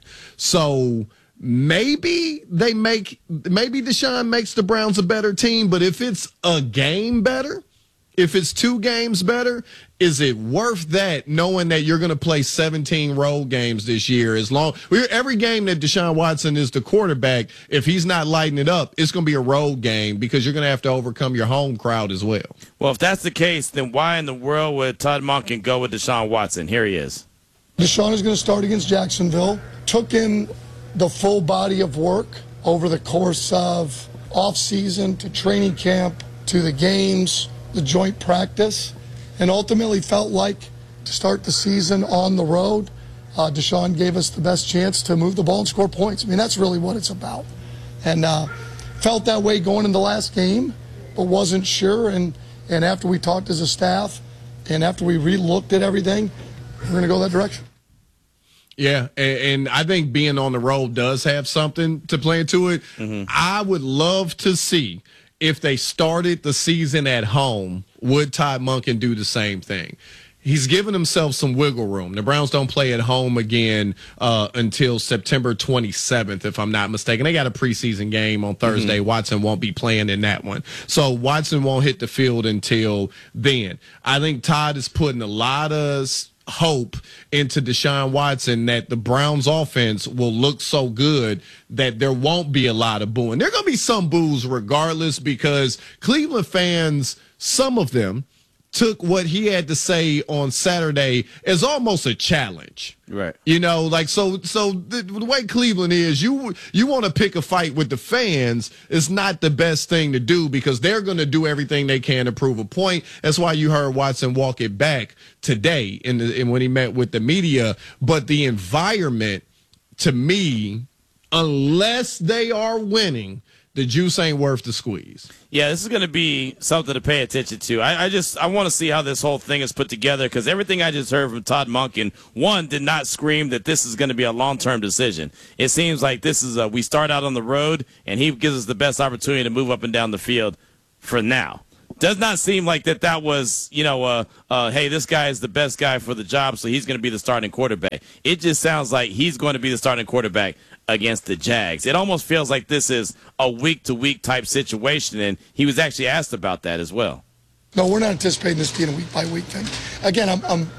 So maybe they make maybe Deshaun makes the Browns a better team, but if it's a game better, if it's two games better, is it worth that knowing that you're going to play seventeen road games this year? As long every game that Deshaun Watson is the quarterback, if he's not lighting it up, it's going to be a road game because you're going to have to overcome your home crowd as well. Well, if that's the case, then why in the world would Todd Monken go with Deshaun Watson? Here he is. Deshaun is going to start against Jacksonville. Took him the full body of work over the course of off-season to training camp to the games, the joint practice, and ultimately felt like to start the season on the road, uh, Deshaun gave us the best chance to move the ball and score points. I mean, that's really what it's about. And uh, felt that way going in the last game, but wasn't sure. And, and after we talked as a staff and after we re-looked at everything, we're going to go that direction. Yeah, and, and I think being on the road does have something to play into it. Mm-hmm. I would love to see if they started the season at home, would Todd Monken do the same thing? He's given himself some wiggle room. The Browns don't play at home again uh, until September twenty-seventh, if I'm not mistaken. They got a preseason game on Thursday. Mm-hmm. Watson won't be playing in that one. So Watson won't hit the field until then. I think Todd is putting a lot of hope into Deshaun Watson that the Browns offense will look so good that there won't be a lot of booing. There are going to be some boos regardless because Cleveland fans, some of them, took what he had to say on Saturday as almost a challenge. Right. You know, like, so so the, the way Cleveland is, you you want to pick a fight with the fans is not the best thing to do because they're going to do everything they can to prove a point. That's why you heard Watson walk it back today in, the, in when he met with the media. But the environment, to me, unless they are winning, the juice ain't worth the squeeze. Yeah, this is going to be something to pay attention to. I, I just I want to see how this whole thing is put together because everything I just heard from Todd Monken, one, did not scream that this is going to be a long-term decision. It seems like this is a, we start out on the road, and he gives us the best opportunity to move up and down the field for now. Does not seem like that that was, you know, uh, uh, hey, this guy is the best guy for the job, so he's going to be the starting quarterback. It just sounds like he's going to be the starting quarterback against the Jags. It almost feels like this is a week-to-week type situation, and he was actually asked about that as well. No, we're not anticipating this being a week-by-week thing. Again, I'm, I'm,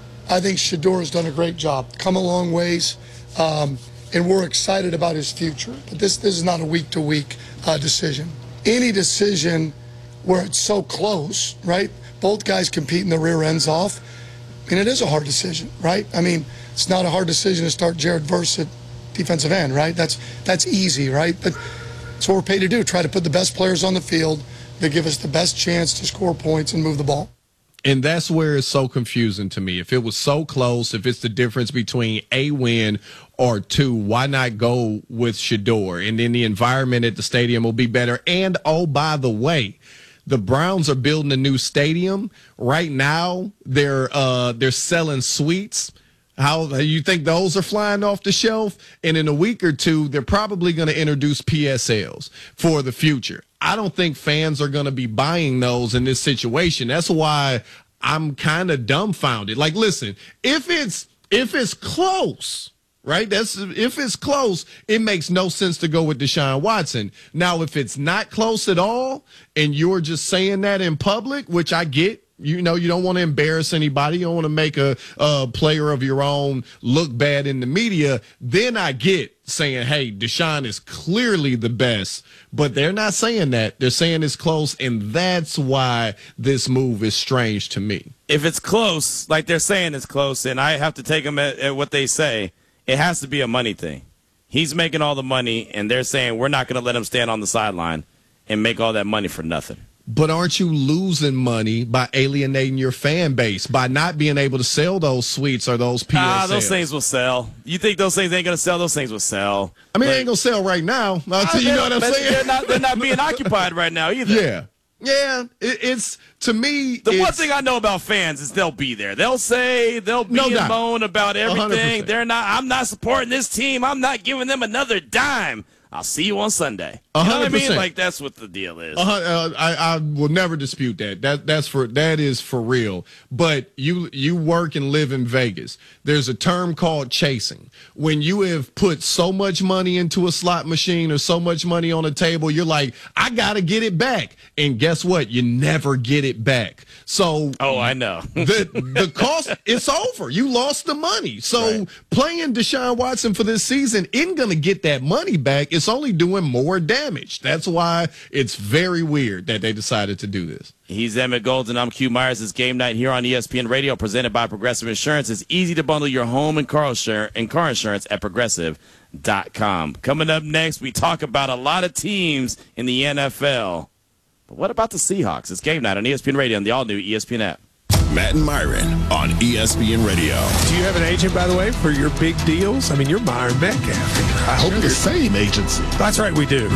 I think Shedeur has done a great job, come a long ways, um, and we're excited about his future. But this, this is not a week-to-week uh, decision. Any decision where it's so close, right? Both guys competing the rear ends off. I mean, it is a hard decision, right? I mean, it's not a hard decision to start Jared Verse at defensive end, right? That's that's easy, right? But that's what we're paid to do, try to put the best players on the field that give us the best chance to score points and move the ball. And that's where it's so confusing to me. If it was so close, if it's the difference between a win or two, why not go with Shedeur? And then the environment at the stadium will be better. And, oh, by the way, the Browns are building a new stadium. Right now, they're uh, they're selling suites. How you think those are flying off the shelf? And in a week or two, they're probably going to introduce P S Ls for the future. I don't think fans are going to be buying those in this situation. That's why I'm kind of dumbfounded. Like, listen, if it's if it's close, right? That's if it's close, it makes no sense to go with Deshaun Watson. Now, if it's not close at all, and you're just saying that in public, which I get. You know, you don't want to embarrass anybody. You don't want to make a, a player of your own look bad in the media. Then I get saying, hey, Deshaun is clearly the best. But they're not saying that. They're saying it's close, and that's why this move is strange to me. If it's close, like they're saying it's close, and I have to take them at, at what they say, it has to be a money thing. He's making all the money, and they're saying we're not going to let him stand on the sideline and make all that money for nothing. But aren't you losing money by alienating your fan base, by not being able to sell those suites or those P S Ls? Ah, those things will sell. You think those things ain't going to sell? Those things will sell. I mean, but, they ain't going to sell right now. I'll you know what I'm saying? They're not, they're not being occupied right now either. Yeah. Yeah, it, it's, to me, The it's, one thing I know about fans is they'll be there. They'll say, they'll be No and doubt. moan about everything. one hundred percent. They're not, I'm not supporting this team. I'm not giving them another dime. I'll see you on Sunday. You know what I mean? Like, that's what the deal is. Uh, uh, I, I will never dispute that. That that's for that is for real. But you you work and live in Vegas. There's a term called chasing. When you have put so much money into a slot machine or so much money on a table, you're like, I gotta get it back. And guess what? You never get it back. So oh, I know. the the cost, it's over. You lost the money. So right. playing Deshaun Watson for this season isn't gonna get that money back. It's only doing more damage. That's why it's very weird that they decided to do this. He's Emmett Golden. I'm Q Myers. It's Game Night here on E S P N Radio, presented by Progressive Insurance. It's easy to bundle your home and car insurance, and car insurance at progressive dot com. Coming up next, we talk about a lot of teams in the N F L. But what about the Seahawks? It's Game Night on E S P N Radio and the all-new E S P N app. Matt and Myron on E S P N Radio. Do you have an agent, by the way, for your big deals? I mean, you're Myron Metcalf. I hope you're the same agency. That's right, we do.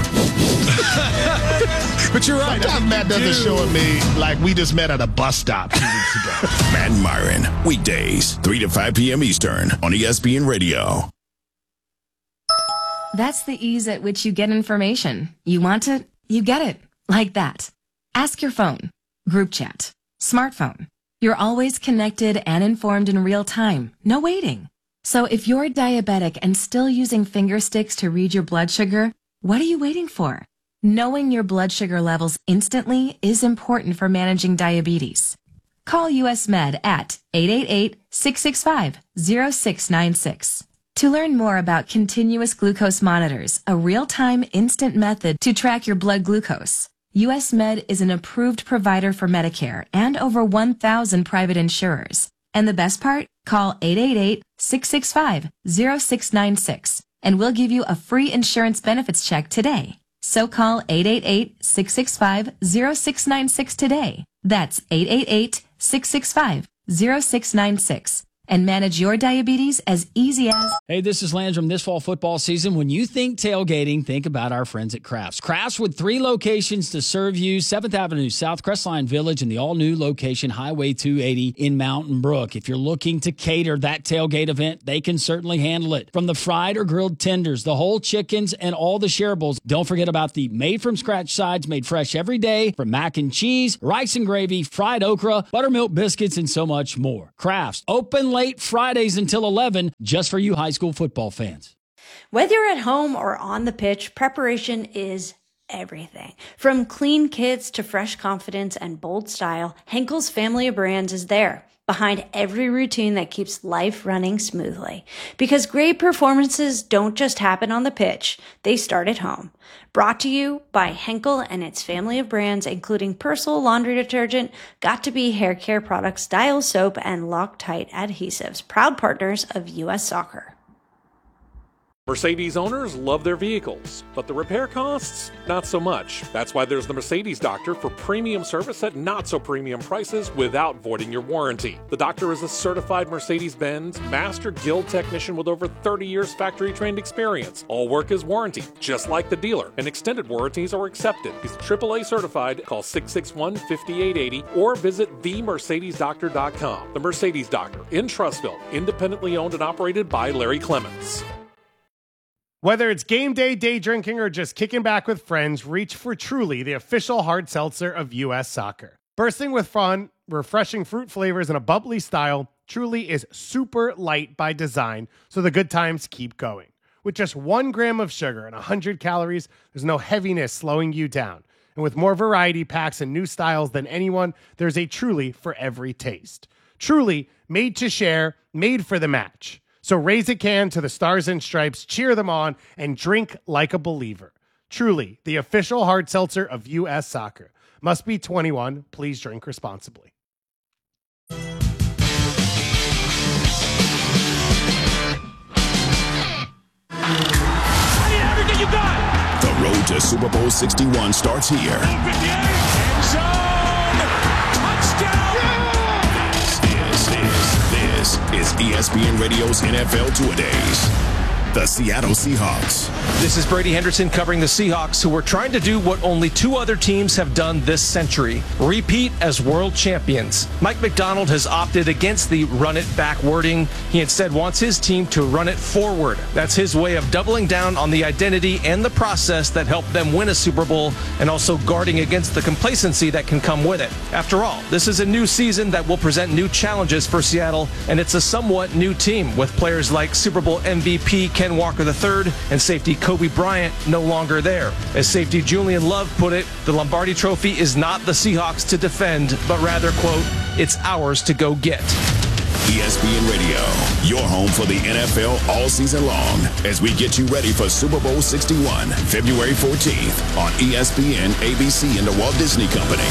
But you're right. Sometimes Matt doesn't do. show at me like we just met at a bus stop two weeks ago. Matt and Myron, weekdays, three to five p.m. Eastern on E S P N Radio. That's the ease at which you get information. You want it, you get it. Like that. Ask your phone. Group chat. Smartphone. You're always connected and informed in real time. No waiting. So if you're diabetic and still using finger sticks to read your blood sugar, what are you waiting for? Knowing your blood sugar levels instantly is important for managing diabetes. Call U S Med at eight eight eight, six six five, zero six nine six. To learn more about continuous glucose monitors, a real-time instant method to track your blood glucose, U S Med is an approved provider for Medicare and over one thousand private insurers. And the best part? Call eight eight eight, six six five, zero six nine six and we'll give you a free insurance benefits check today. So call eight eight eight, six six five, zero six nine six today. That's eight eight eight, six six five, zero six nine six. And manage your diabetes as easy as... Hey, this is Landrum. This fall football season, when you think tailgating, think about our friends at Crafts. Crafts with three locations to serve you, seventh Avenue South, Crestline Village, and the all-new location, Highway two eighty in Mountain Brook. If you're looking to cater that tailgate event, they can certainly handle it. From the fried or grilled tenders, the whole chickens, and all the shareables, don't forget about the made-from-scratch sides made fresh every day, from mac and cheese, rice and gravy, fried okra, buttermilk biscuits, and so much more. Crafts, open late Fridays until eleven, just for you high school football fans. Whether you're at home or on the pitch, preparation is everything. From clean kits to fresh confidence and bold style, Henkel's family of brands is there, behind every routine that keeps life running smoothly. Because great performances don't just happen on the pitch, they start at home. Brought to you by Henkel and its family of brands, including Persil laundry detergent, Got2b hair care products, Dial soap, and Loctite adhesives, proud partners of U S Soccer. Mercedes owners love their vehicles, but the repair costs, not so much. That's why there's the Mercedes Doctor for premium service at not so premium prices without voiding your warranty. The Doctor is a certified Mercedes-Benz Master Guild technician with over thirty years factory trained experience. All work is warranty, just like the dealer, and extended warranties are accepted. He's triple A certified. Call six six one, five eight eight zero or visit the mercedes doctor dot com. The Mercedes Doctor in Trussville, independently owned and operated by Larry Clements. Whether it's game day, day drinking, or just kicking back with friends, reach for Truly, the official hard seltzer of U S Soccer. Bursting with fun, refreshing fruit flavors, and a bubbly style, Truly is super light by design, so the good times keep going. With just one gram of sugar and one hundred calories, there's no heaviness slowing you down. And with more variety packs and new styles than anyone, there's a Truly for every taste. Truly, made to share, made for the match. So raise a can to the Stars and Stripes, cheer them on, and drink like a believer. Truly, the official hard seltzer of U S Soccer. Must be twenty-one. Please drink responsibly. Everything you got. The road to Super Bowl sixty-one starts here. This is E S P N Radio's N F L Two-A-Days. The Seattle Seahawks. This is Brady Henderson covering the Seahawks, who are trying to do what only two other teams have done this century: repeat as world champions. Mike Macdonald has opted against the run it back wording. He instead wants his team to run it forward. That's his way of doubling down on the identity and the process that helped them win a Super Bowl, and also guarding against the complacency that can come with it. After all, this is a new season that will present new challenges for Seattle, and it's a somewhat new team with players like Super Bowl M V P Ken Walker the third and safety Kobe Bryant no longer there. As safety Julian Love put it, the Lombardi Trophy is not the Seahawks to defend, but rather, quote, it's ours to go get. E S P N Radio, your home for the N F L all season long, as we get you ready for Super Bowl sixty-one, February fourteenth on E S P N, A B C, and the Walt Disney Company.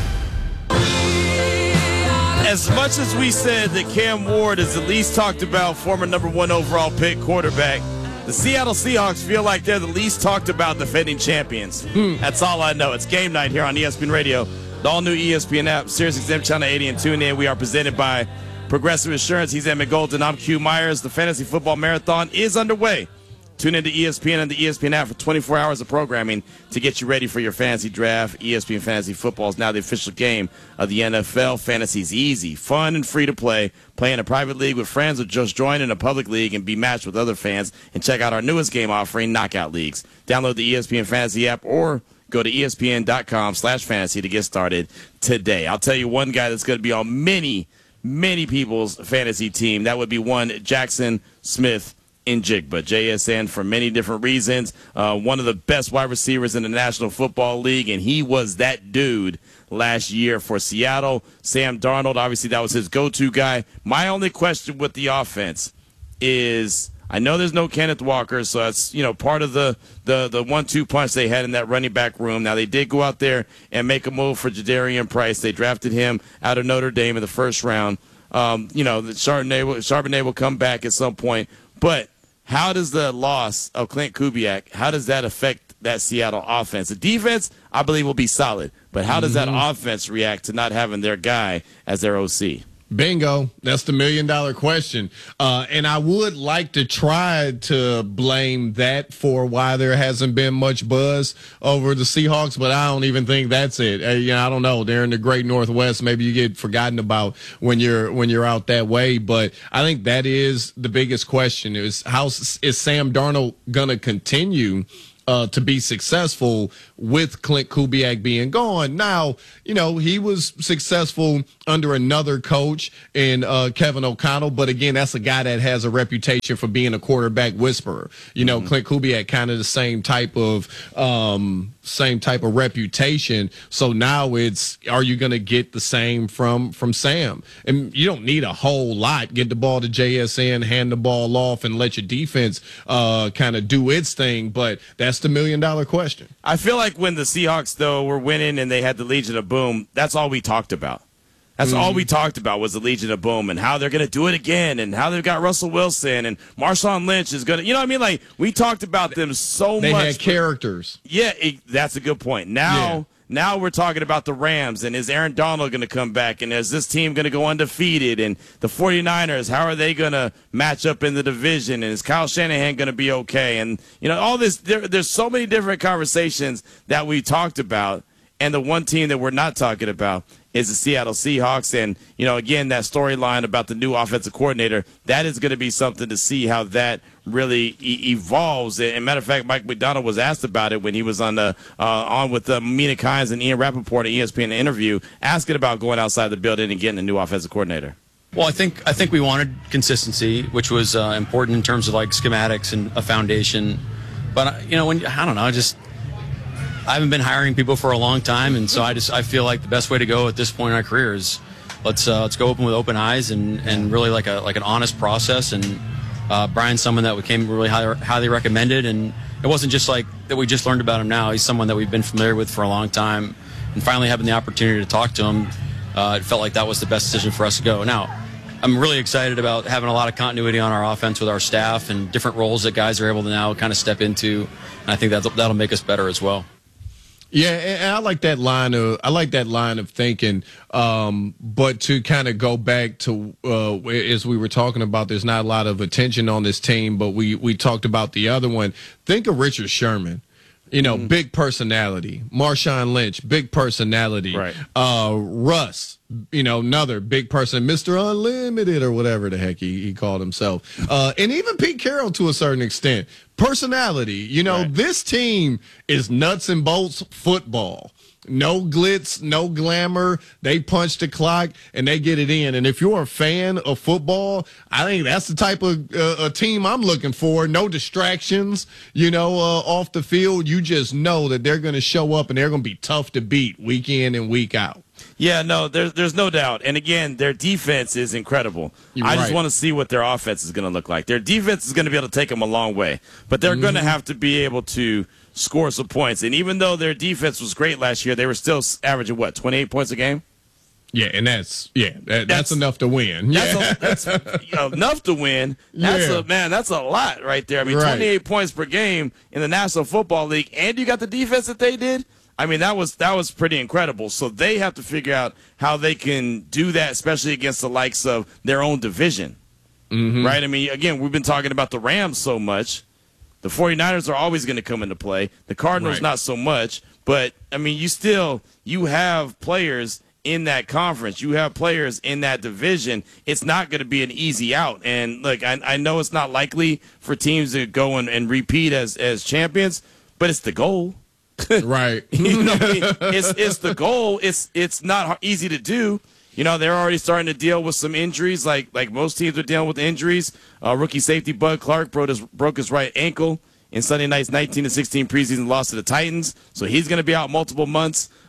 As much as we said that Cam Ward is the least talked about former number one overall pick quarterback, the Seattle Seahawks feel like they're the least talked about defending champions. Hmm. That's all I know. It's game night here on E S P N Radio, the all-new E S P N app, Sirius X M Channel eighty, and tune in. We are presented by Progressive Insurance. He's Emmett Golden. I'm Q Myers. The Fantasy Football Marathon is underway. Tune into E S P N and the E S P N app for twenty-four hours of programming to get you ready for your fantasy draft. E S P N Fantasy Football is now the official game of the N F L. Fantasy is easy, fun, and free to play. Play in a private league with friends, or just join in a public league and be matched with other fans. And check out our newest game offering, Knockout Leagues. Download the E S P N Fantasy app or go to E S P N dot com slash fantasy to get started today. I'll tell you one guy that's going to be on many, many people's fantasy team. That would be one Jackson Smith in Jigba. J S N for many different reasons. Uh, one of the best wide receivers in the National Football League, and he was that dude last year for Seattle. Sam Darnold, obviously that was his go-to guy. My only question with the offense is I know there's no Kenneth Walker, so that's, you know, part of the, the, the one two punch they had in that running back room. Now, they did go out there and make a move for Jadarian Price. They drafted him out of Notre Dame in the first round. Um, you know, Charbonnet will, Charbonnet will come back at some point. But how does the loss of Clint Kubiak, how does that affect that Seattle offense? The defense, I believe, will be solid. But how does Mm-hmm. that offense react to not having their guy as their O C? Bingo. That's the million dollar question. Uh, and I would like to try to blame that for why there hasn't been much buzz over the Seahawks, but I don't even think that's it. Uh, you know, I don't know. They're in the great Northwest. Maybe you get forgotten about when you're, when you're out that way. But I think that is the biggest question is how is Sam Darnold going to continue Uh, to be successful with Clint Kubiak being gone. Now, you know, he was successful under another coach in uh, Kevin O'Connell, but again, that's a guy that has a reputation for being a quarterback whisperer. You know, mm-hmm. Clint Kubiak kind of the same type of um, same type of reputation. So now it's, are you going to get the same from from Sam? And you don't need a whole lot. Get the ball to J S N, hand the ball off, and let your defense uh, kind of do its thing. But that's the million dollar question. I feel like when the Seahawks, though, were winning and they had the Legion of Boom, that's all we talked about. That's mm-hmm. all we talked about was the Legion of Boom and how they're going to do it again and how they've got Russell Wilson and Marshawn Lynch is going to, you know what I mean? Like, we talked about them so they much. They had characters. Yeah, it, that's a good point. Now, yeah. now we're talking about the Rams and is Aaron Donald going to come back and is this team going to go undefeated and the 49ers, how are they going to match up in the division and is Kyle Shanahan going to be okay? And, you know, all this, there, there's so many different conversations that we talked about, and the one team that we're not talking about is the Seattle Seahawks. And, you know, again, that storyline about the new offensive coordinator, that is going to be something to see how that really e- evolves. And matter of fact, Mike Macdonald was asked about it when he was on the uh, on with uh, Mina Kimes and Ian Rappaport at E S P N interview, asking about going outside the building and getting a new offensive coordinator. Well, I think I think we wanted consistency, which was uh, important in terms of like schematics and a foundation. But uh, you know, when I don't know, I just I haven't been hiring people for a long time, and so I just I feel like the best way to go at this point in our career is let's uh, let's go open with open eyes and, and really like a like an honest process. And uh, Brian's someone that became really high, highly recommended, and it wasn't just like that we just learned about him now. He's someone that we've been familiar with for a long time, and finally having the opportunity to talk to him, uh, it felt like that was the best decision for us to go. Now, I'm really excited about having a lot of continuity on our offense with our staff and different roles that guys are able to now kind of step into, and I think that that'll make us better as well. Yeah, and I like that line of I like that line of thinking. Um, but to kind of go back to uh, as we were talking about, there's not a lot of attention on this team, but we we talked about the other one. Think of Richard Sherman. You know, mm-hmm. big personality. Marshawn Lynch, big personality. Right. Uh, Russ, you know, another big person, Mister Unlimited or whatever the heck he, he called himself. Uh, and even Pete Carroll to a certain extent. Personality. You know, right. This team is nuts and bolts football. No glitz, no glamour. They punch the clock and they get it in. And if you're a fan of football, I think that's the type of uh, a team I'm looking for. No distractions, you know, uh, off the field. You just know that they're going to show up and they're going to be tough to beat week in and week out. Yeah, no, there's there's no doubt. And again, their defense is incredible. You're I just right. want to see what their offense is going to look like. Their defense is going to be able to take them a long way, but they're mm-hmm. going to have to be able to score some points. And even though their defense was great last year, they were still averaging what, twenty-eight points a game? Yeah, and that's yeah, that, that's, that's enough to win. That's, yeah. a, that's you know, enough to win. That's yeah. a man. That's a lot right there. I mean, right. twenty-eight points per game in the National Football League, and you got the defense that they did. I mean, that was that was pretty incredible. So they have to figure out how they can do that, especially against the likes of their own division, mm-hmm. right? I mean, again, we've been talking about the Rams so much. The 49ers are always going to come into play. The Cardinals, right. not so much. But, I mean, you still you have players in that conference. You have players in that division. It's not going to be an easy out. And, look, I, I know it's not likely for teams to go and, and repeat as, as champions, but it's the goal. Right. You know, it, it's it's the goal. It's it's not easy to do. You know, they're already starting to deal with some injuries, like like most teams are dealing with injuries. Uh, rookie safety Bud Clark broke his, broke his right ankle in Sunday night's nineteen to sixteen preseason loss to the Titans, so he's going to be out multiple months.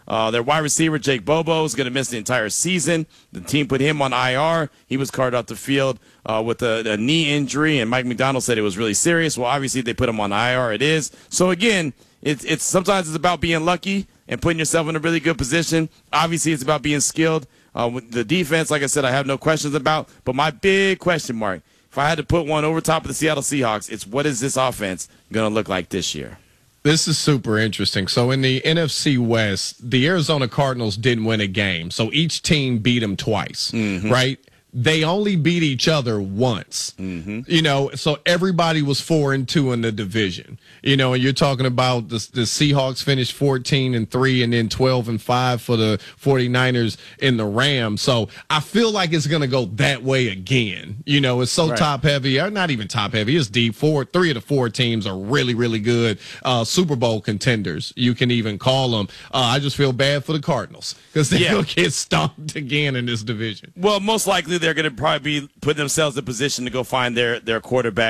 Uh, their wide receiver, Jake Bobo, is going to miss the entire season. The team put him on I R. He was carted off the field uh, with a, a knee injury, and Mike McDonald said it was really serious. Well, obviously, they put him on I R. It is. So, again, it's, it's sometimes it's about being lucky and putting yourself in a really good position. Obviously, it's about being skilled. Uh, with the defense, like I said, I have no questions about. But my big question mark, if I had to put one over top of the Seattle Seahawks, it's what is this offense going to look like this year? This is super interesting. So in the N F C West, the Arizona Cardinals didn't win a game. So each team beat them twice, mm-hmm. right? They only beat each other once, mm-hmm. you know, so everybody was four and two in the division, you know, and you're talking about the, the Seahawks finished fourteen and three and then twelve and five for the 49ers in the Rams. So I feel like it's going to go that way again. You know, it's so right. top heavy, or not even top heavy. It's deep. Four, three of the four teams are really, really good uh, Super Bowl contenders. You can even call them. Uh, I just feel bad for the Cardinals because they'll yeah. get stomped again in this division. Well, most likely they're going to probably be putting themselves in position to go find their, their quarterback.